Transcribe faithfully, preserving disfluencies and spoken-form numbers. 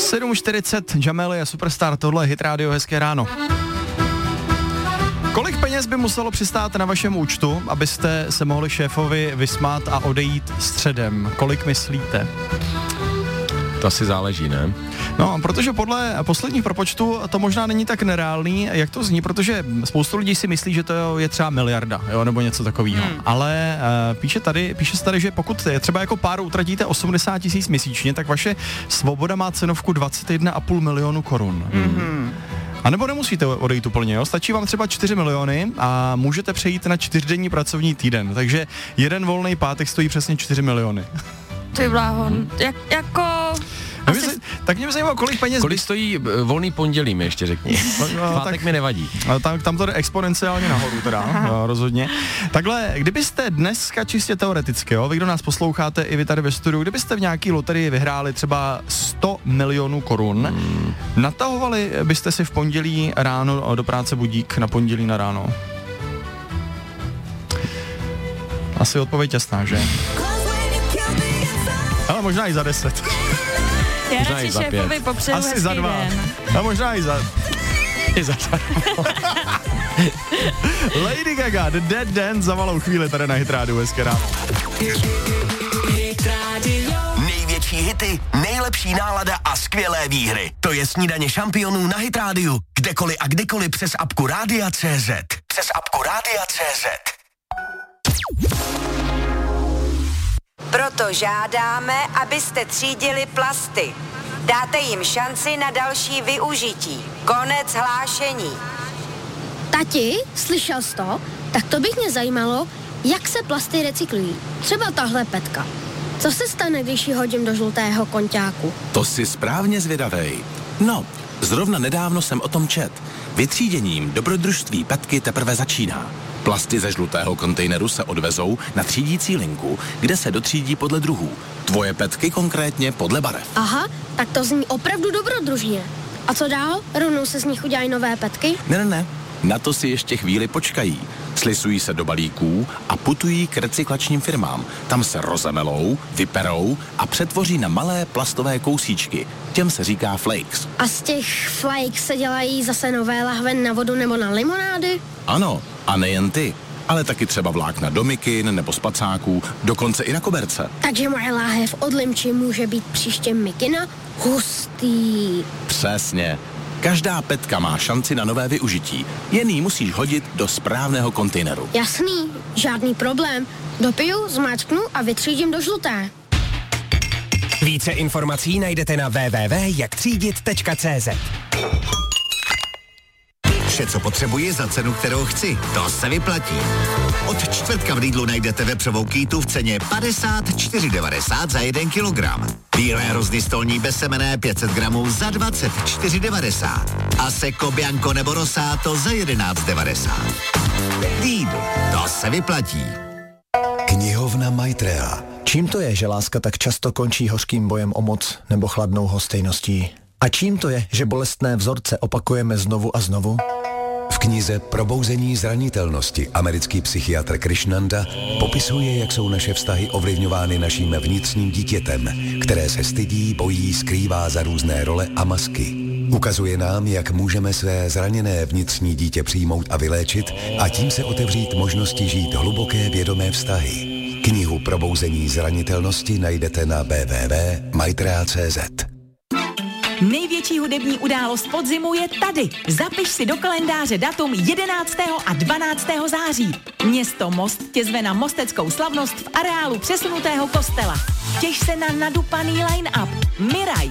sedm čtyřicet, Jamely a Superstar, tohle je Hit Radio, hezké ráno. Kolik peněz by muselo přistát na vašem účtu, abyste se mohli šéfovi vysmát a odejít středem? Kolik myslíte? To asi záleží, ne? No, protože podle posledních propočtů to možná není tak nereálný, jak to zní, protože spoustu lidí si myslí, že to je třeba miliarda, jo, nebo něco takového. Hmm. Ale uh, píše tady, píše se tady, že pokud třeba jako pár utratíte osmdesát tisíc měsíčně, tak vaše svoboda má cenovku dvacet jedna a půl milionu korun. Hmm. A nebo nemusíte odejít úplně, jo? Stačí vám třeba čtyři miliony a můžete přejít na čtyřdenní pracovní týden. Takže jeden volný pátek stojí přesně čtyři miliony. Ty bláho, jak, jako... Asi... Mě, tak mě zajímalo, kolik peněz... Kolik stojí volný pondělí, mi ještě řekni. No, no, pátek tak, mi nevadí. Tam, tam to jde exponenciálně nahoru teda, jo, rozhodně. Takhle, kdybyste dneska čistě teoreticky, jo, vy, kdo nás posloucháte, i vy tady ve studiu, kdybyste v nějaký loterii vyhráli třeba sto milionů korun, hmm. natahovali byste si v pondělí ráno do práce budík na pondělí na ráno? Asi odpověď jasná, že? Ale možná i za deset. Já radši šéfovi popřeju asi za dva. Den. A možná i za... I za Lady Gaga, The Dead Dance za malou chvíli tady na Hit Radio, hezké ráno. Největší hity, nejlepší nálada a skvělé výhry. To je Snídaně šampionů na Hit Radio. Kdekoliv a kdykoliv přes apku Rádia tečka cé zet. Přes apku Rádia tečka cé zet. Proto žádáme, abyste třídili plasty. Dáte jim šanci na další využití. Konec hlášení. Tati, slyšel jsi to? Tak to bych mě zajímalo, jak se plasty recyklují. Třeba tahle petka. Co se stane, když ji hodím do žlutého konťáku? To jsi správně zvědavej. No, zrovna nedávno jsem o tom čet. Vytříděním dobrodružství petky teprve začíná. Plasty ze žlutého kontejneru se odvezou na třídící linku, kde se dotřídí podle druhů. Tvoje petky konkrétně podle barev. Aha, tak to zní opravdu dobrodružně. A co dál? Rovnou se z nich udělají nové petky? Ne, ne, ne. Na to si ještě chvíli počkají. Slisují se do balíků a putují k recyklačním firmám. Tam se rozemelou, vyperou a přetvoří na malé plastové kousíčky. Těm se říká flakes. A z těch flakes se dělají zase nové lahve na vodu nebo na limonády? Ano, a nejen ty, ale taky třeba vlákna do mikin nebo spacáků, dokonce i na koberce. Takže moje láhev od limči může být příště mikina? Hustý. Přesně. Každá petka má šanci na nové využití. Jen ji musíš hodit do správného kontejneru. Jasný, žádný problém. Dopiju, zmáčknu a vytřídím do žluté. Více informací najdete na w w w tečka jak třídit tečka cé zet. Vše, co potřebuji za cenu, kterou chci. To se vyplatí. Od čtvrtka v Lidlu najdete vepřovou kýtu v ceně padesát čtyři devadesát za jeden kilogram. Bílé hrozny stolní bezsemenné pět set gramů za dvacet čtyři devadesát. A Seko, Bianco nebo Rosato za jedenáct devadesát. Lidl, to se vyplatí. Knihovna Maitrea. Čím to je, že láska tak často končí hořkým bojem o moc nebo chladnou hostejností? A čím to je, že bolestné vzorce opakujeme znovu a znovu? V knize Probouzení zranitelnosti americký psychiatr Krishnanda popisuje, jak jsou naše vztahy ovlivňovány naším vnitřním dítětem, které se stydí, bojí, skrývá za různé role a masky. Ukazuje nám, jak můžeme své zraněné vnitřní dítě přijmout a vyléčit a tím se otevřít možnosti žít hluboké vědomé vztahy. Knihu Probouzení zranitelnosti najdete na w w w tečka maitrea tečka cé zet. Největší hudební událost podzimu je tady. Zapiš si do kalendáře datum jedenáctého a dvanáctého září. Město Most tě zve na mosteckou slavnost v areálu přesunutého kostela. Těš se na nadupaný line-up. Miraj,